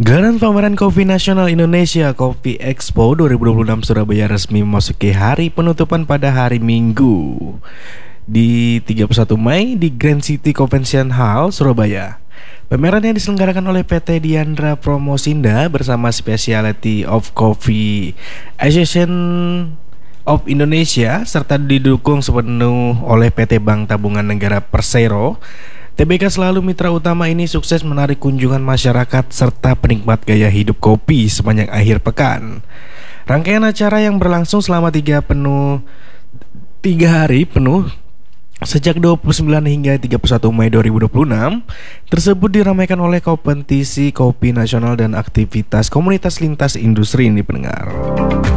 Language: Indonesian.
Gelaran pameran Kopi Nasional Indonesia Kopi Expo 2026 Surabaya resmi memasuki hari penutupan pada hari Minggu di 31 Mei di Grand City Convention Hall, Surabaya. Pameran yang diselenggarakan oleh PT Diandra Promosindo bersama Specialty of Coffee Association of Indonesia serta didukung sepenuh oleh PT Bank Tabungan Negara Persero. TBK selalu mitra utama ini sukses menarik kunjungan masyarakat serta penikmat gaya hidup kopi sepanjang akhir pekan. Rangkaian acara yang berlangsung selama 3 hari penuh sejak 29 hingga 31 Mei 2026 tersebut diramaikan oleh kompetisi kopi nasional dan aktivitas komunitas lintas industri ini pendengar.